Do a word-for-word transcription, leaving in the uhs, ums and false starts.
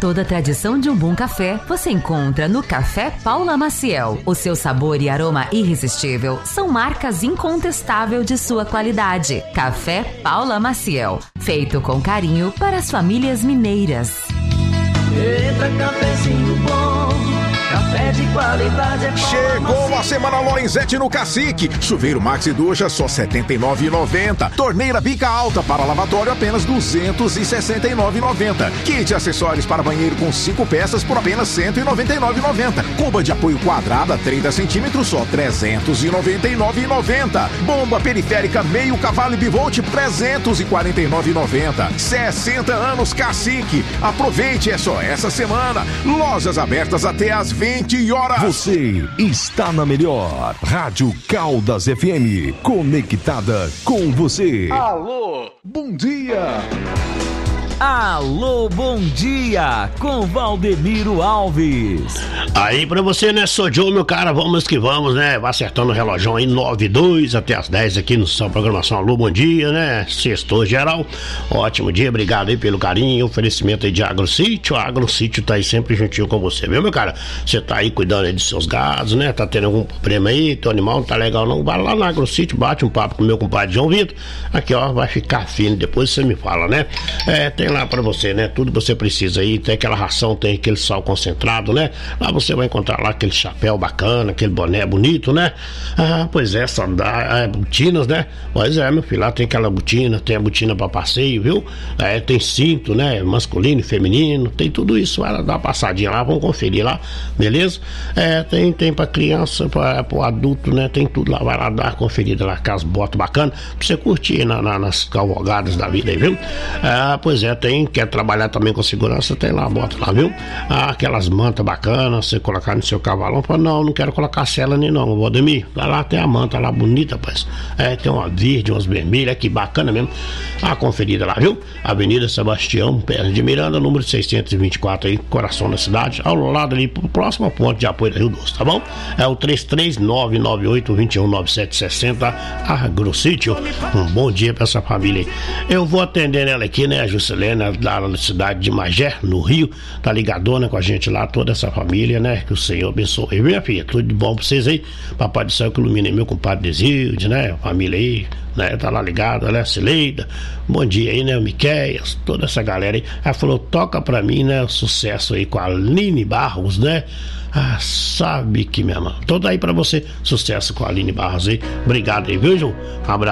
Toda a tradição de um bom café você encontra no Café Paula Maciel. O seu sabor e aroma irresistível são marcas incontestáveis de sua qualidade. Café Paula Maciel, feito com carinho para as famílias mineiras. Eita, cafezinho bom, café de qualidade é bom. Chegou a Semana Lorenzetti no Cacique. Chuveiro Maxi Ducha só setenta e nove reais e noventa centavos. Torneira bica alta para lavatório apenas duzentos e sessenta e nove reais e noventa centavos. Kit acessórios para banheiro com cinco peças por apenas cento e noventa e nove reais e noventa centavos. Cuba de apoio quadrada trinta centímetros só trezentos e noventa e nove reais e noventa centavos. Bomba periférica meio cavalo e bivolt trezentos e quarenta e nove reais e noventa centavos. sessenta anos Cacique. Aproveite, é só essa semana. Lojas abertas até às vinte horas. Você está na melhor Rádio Caldas F M, conectada com você. Alô, bom dia. Alô, bom dia, com Valdemiro Alves. Aí pra você, né, sou Joe, meu cara, vamos que vamos, né, vai acertando o relógio aí, nove e dois até as dez aqui no sua programação. Alô, bom dia, né, sextou geral, ótimo dia, obrigado aí pelo carinho, oferecimento aí de AgroSítio. A AgroSítio tá aí sempre juntinho com você, viu, meu cara? Você tá aí cuidando aí dos seus gados, né, tá tendo algum problema aí, teu animal não tá legal não, vai lá na AgroSítio, bate um papo com o meu compadre João Vitor, aqui ó, vai ficar fino, depois você me fala, né, é, tem lá pra você, né, tudo que você precisa aí, tem aquela ração, tem aquele sal concentrado, né, lá você vai encontrar lá aquele chapéu bacana, aquele boné bonito, né, ah, pois é, sandália, botinas, né, pois é, meu filho, lá tem aquela botina, tem a botina pra passeio, viu, é, tem cinto, né, masculino e feminino, tem tudo isso, vai lá dar uma passadinha lá, vamos conferir lá, beleza, é, tem, tem pra criança, pra, pro adulto, né, tem tudo lá, vai lá dar uma conferida lá, com as botas bacanas, pra você curtir na, na, nas cavalgadas da vida aí, viu, ah, pois é, tem, quer trabalhar também com segurança, tem lá, bota lá, viu? Ah, aquelas mantas bacanas, você colocar no seu cavalão, fala, não, não quero colocar cela nem não, Valdemir, vai lá, tem a manta lá bonita, rapaz, é, tem uma verde, umas vermelhas, que bacana mesmo, a conferida lá, viu? Avenida Sebastião, perto de Miranda, número seiscentos e vinte e quatro aí, coração da cidade, ao lado ali, próximo ao ponto de apoio da Rio Doce, tá bom? É o três três nove nove oito dois um nove sete seis zero, AgroSítio. Um bom dia pra essa família aí. Eu vou atender ela aqui, né, a Juscelena, lá na cidade de Magé, no Rio, tá ligadona com a gente lá, toda essa família, né, que o Senhor abençoe. Minha filha, tudo de bom pra vocês aí, Papai do Céu que ilumine meu compadre Desilde, né, a família aí, né, tá lá ligada, né, Cileida, bom dia aí, né, o Miqueias, toda essa galera aí. Ela falou, toca pra mim, né, o sucesso aí com a Aline Barros, né, ah, sabe que minha mãe, toda aí pra você, sucesso com a Aline Barros aí, obrigado aí, viu, João? Um abraço.